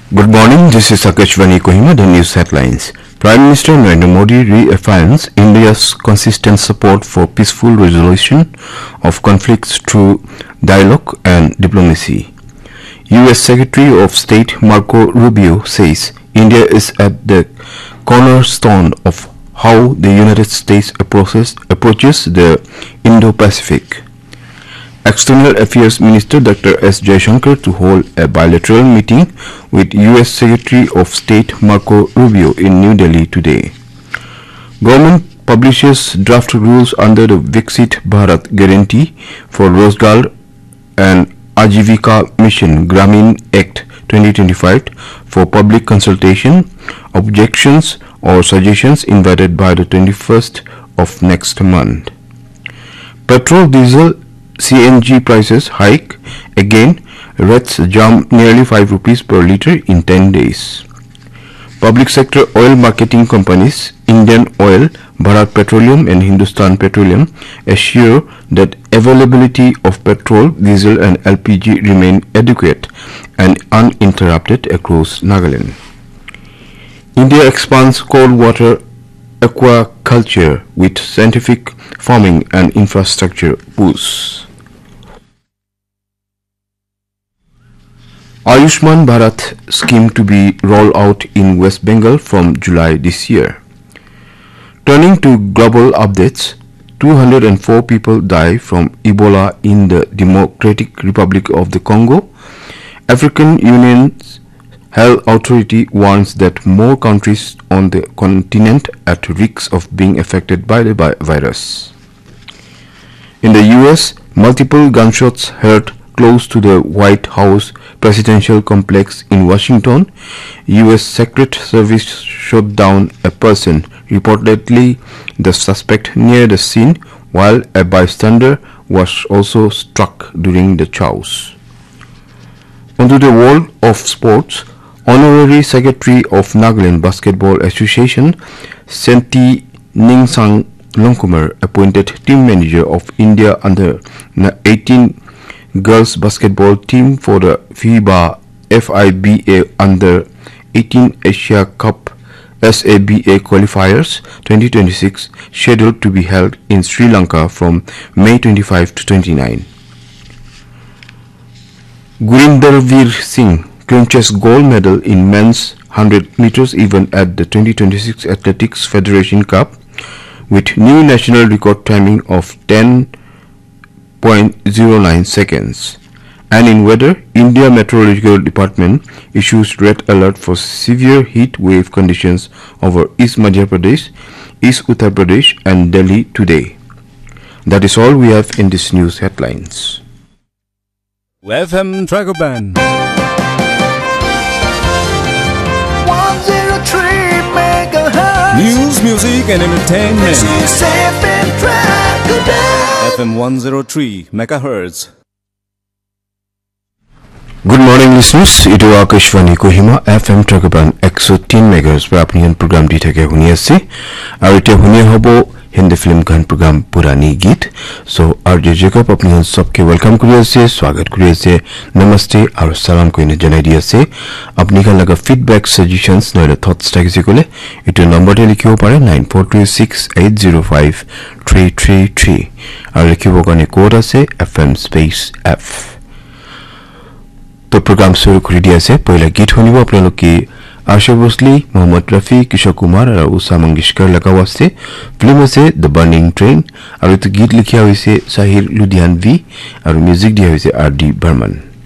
Good morning, this is Akashvani Kohima, the news headlines. Prime Minister Narendra Modi reaffirms India's consistent support for peaceful resolution of conflicts through dialogue and diplomacy. U.S. Secretary of State Marco Rubio says India is at the cornerstone of how the United States approaches the Indo-Pacific. External Affairs Minister Dr. S. Jaishankar to hold a bilateral meeting with U.S. Secretary of State Marco Rubio in New Delhi today. Government publishes draft rules under the Viksit Bharat Guarantee for Rozgar and Ajivika Mission Gramin Act 2025 for public consultation. Objections or suggestions invited by the 21st of next month. Petrol, diesel, CNG prices hike again. Rates jump nearly 5 rupees per litre in 10 days. Public sector oil marketing companies Indian Oil, Bharat Petroleum and Hindustan Petroleum assure that availability of petrol, diesel and LPG remain adequate and uninterrupted across Nagaland. India expands cold water aquaculture with scientific farming and infrastructure boosts. Ayushman Bharat scheme to be rolled out in West Bengal from July this year. Turning to global updates, 204 people die from Ebola in the Democratic Republic of the Congo. African Union's Health Authority warns that more countries on the continent are at risk of being affected by the virus. In the US, multiple gunshots heard close to the White House presidential complex in Washington. US Secret Service shot down a person, reportedly the suspect, near the scene, while a bystander was also struck during the chaos. Onto the world of sports. Honorary Secretary of Nagaland Basketball Association, Senti Ningsang Longkumar, appointed team manager of India under 18 girls basketball team for the FIBA under 18 Asia Cup SABA qualifiers 2026, scheduled to be held in Sri Lanka from May 25 to 29. Gurinderveer Singh clinches gold medal in men's 100 meters event at the 2026 Athletics Federation Cup with new national record timing of 10.09 seconds. And in weather, India Meteorological Department issues red alert for severe heat wave conditions over East Madhya Pradesh, East Uttar Pradesh and Delhi today. That is all we have in this news headlines. FM Dragoban 103 megahertz. News, music and entertainment. This is FM Dragoban. FM 103 megahertz. Good morning listeners, e to Akashvani Kohima FM Tragaban 103 megahertz पर अपनी programme दी थके हुनी আছে আৰু এতিয়া हुनी হবো Hindi film गान प्रोग्राम पुरानी गीत सो आरजे जेकब अपनी सबके वेलकम কৰি আছে स्वागत কৰি আছে नमस्ते আৰু সালাম কইনে জনাই দি আছে আপনি का लगा फीडबैक सजेशंस नयले थॉट्स থাকিছে কলে ইটো নম্বৰতে লিখিব পাৰে 9426805333 আৰু লিখিব কাৰণে কোড আছে FM space F तो प्रोग्राम शुरू कर दिया से पहला गीत होनी वो अपने लोग की आशा भोसले मोहम्मद रफी किशोर कुमार और उषा मंगेशकर लगा हुआ से फिल्म से द बर्निंग ट्रेन और तो गीत लिखा हुआ से साहिर लुधियानवी और म्यूजिक दिया हुआ से आर डी बर्मन